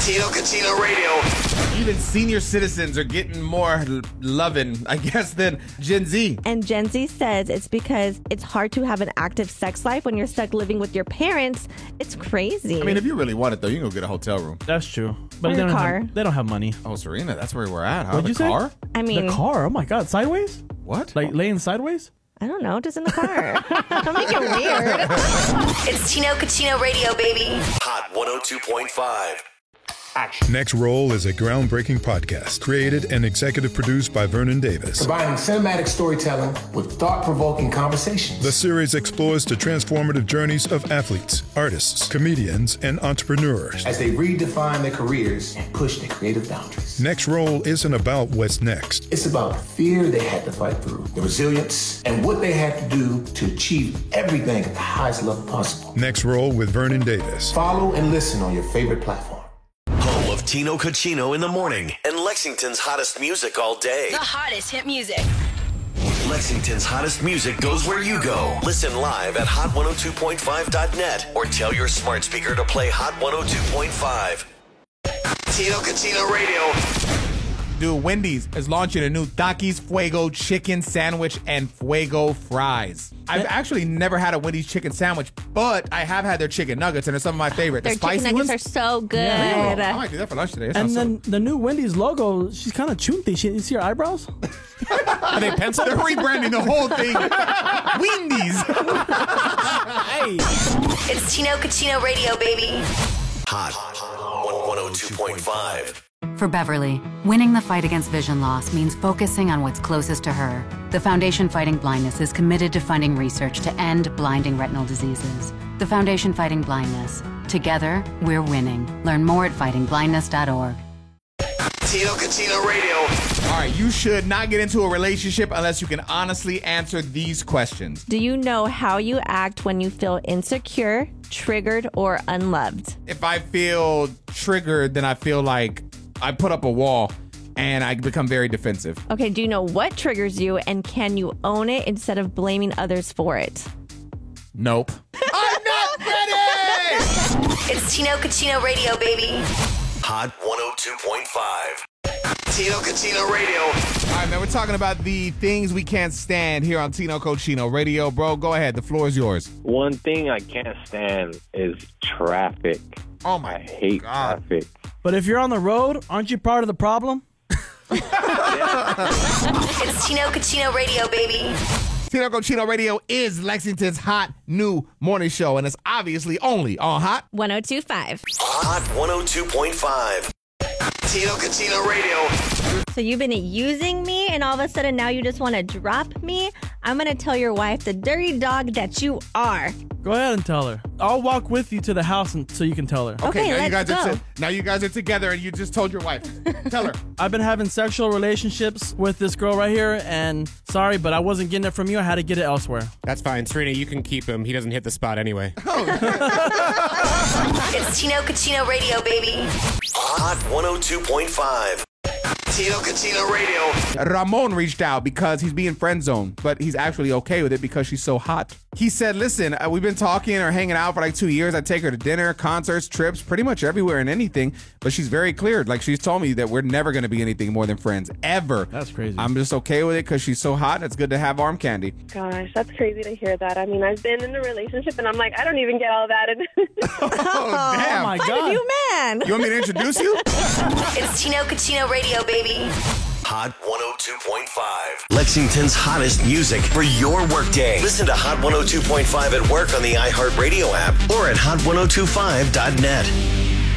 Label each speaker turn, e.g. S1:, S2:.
S1: Tino Cucino Radio.
S2: Even senior citizens are getting more loving, I guess, than Gen Z.
S3: And Gen Z says it's because it's hard to have an active sex life when you're stuck living with your parents. It's crazy.
S2: I mean, if you really want it, though, you can go get a hotel room.
S4: That's true. But
S3: Or
S4: they
S3: a
S4: don't
S3: car.
S4: they don't have money.
S2: Oh, Serena, that's where we're at, huh?
S4: What'd you say?
S2: Car?
S3: I mean,
S4: The car? Oh my God, sideways?
S2: What?
S4: Like laying sideways?
S3: I don't know, just in the car. Don't make it weird.
S5: It's Tino Cucino Radio, baby.
S1: Hot 102.5.
S6: Next Roll is a groundbreaking podcast created and executive produced by Vernon Davis.
S7: Combining cinematic storytelling with thought-provoking conversations.
S6: The series explores the transformative journeys of athletes, artists, comedians, and entrepreneurs.
S7: As they redefine their careers and push their creative boundaries.
S6: Next Roll isn't about what's next.
S7: It's about the fear they had to fight through, the resilience, and what they had to do to achieve everything at the highest level possible.
S6: Next Roll with Vernon Davis.
S7: Follow and listen on your favorite platform.
S1: Home of Tino Cucino in the morning and Lexington's hottest music all day.
S5: The hottest hit music.
S1: Lexington's hottest music goes where you go. Listen live at hot102.5.net or tell your smart speaker to play Hot 102.5. Tino Cucino Radio.
S2: Dude, Wendy's is launching a new Takis Fuego chicken sandwich and Fuego fries. I've actually never had a Wendy's chicken sandwich, but I have had their chicken nuggets, and they're some of my favorites.
S3: Their
S2: The spicy
S3: chicken nuggets
S2: ones
S3: are so good.
S2: Oh, I might do that for lunch today. That
S4: And
S2: sounds
S4: then the new Wendy's logo, she's kind of chunty. You see her eyebrows?
S2: Are they pencil? They're rebranding the whole thing. Wendy's.
S4: Hey.
S5: It's Tino Cucino Radio, baby.
S1: Hot 102.5.
S8: For Beverly, winning the fight against vision loss means focusing on what's closest to her. The Foundation Fighting Blindness is committed to funding research to end blinding retinal diseases. The Foundation Fighting Blindness. Together, we're winning. Learn more at fightingblindness.org.
S1: Tino Cucino Radio.
S2: All right, you should not get into a relationship unless you can honestly answer these questions.
S3: Do you know how you act when you feel insecure, triggered, or unloved?
S2: If I feel triggered, then I feel like I put up a wall and I become very defensive.
S3: Okay, do you know what triggers you and can you own it instead of blaming others for it?
S2: Nope. I'm not ready!
S5: It's Tino Cucino Radio, baby.
S1: Hot 102.5. Tino Cucino Radio.
S2: All right, man, we're talking about the things we can't stand here on Tino Cucino Radio. Bro, go ahead. The floor is yours.
S9: One thing I can't stand is traffic.
S2: Oh, my
S9: I hate
S2: God.
S9: traffic.
S4: But if you're on the road, aren't you part of the problem?
S5: It's Tino Cucino Radio, baby.
S2: Tino Cucino Radio is Lexington's hot new morning show, and it's obviously only on Hot
S3: 102.5.
S1: Hot 102.5. Tino Cucino Radio.
S3: So you've been using me and all of a sudden now you just want to drop me? I'm going to tell your wife the dirty dog that you are.
S4: Go ahead and tell her. I'll walk with you to the house so you can tell her.
S3: Okay,
S2: now
S3: let's go.
S2: now you guys are together, and you just told your wife. Tell her.
S4: I've been having sexual relationships with this girl right here, and sorry, but I wasn't getting it from you. I had to get it elsewhere.
S10: That's fine. Serena, you can keep him. He doesn't hit the spot anyway.
S5: It's Tino Cucino Radio, baby.
S1: Hot 102.5. Tino Cucino Radio.
S2: Ramon reached out because he's being friend zoned, but he's actually okay with it because she's so hot. He said, listen, we've been talking or hanging out for like 2 years. I take her to dinner, concerts, trips, pretty much everywhere and anything, but she's very clear. Like, she's told me that we're never going to be anything more than friends, ever.
S4: That's crazy.
S2: I'm just okay with it because she's so hot. It's good to have arm candy.
S11: Gosh, that's crazy to hear that. I mean, I've been in a relationship and I'm like, I don't even get all that.
S2: Oh, damn.
S4: Oh, my
S3: Find
S4: God.
S3: a new man.
S2: You want me to introduce you?
S5: It's Tino Cucino Radio, baby.
S1: Hot 102.5. Lexington's hottest music for your workday. Listen to Hot 102.5 at work on the iHeartRadio app or at hot1025.net.